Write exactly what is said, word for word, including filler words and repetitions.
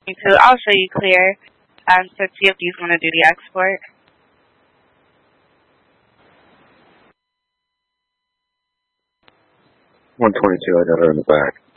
So I'll show you clear. Um, so see if these want to do the export. one twenty-two, I got her in the back.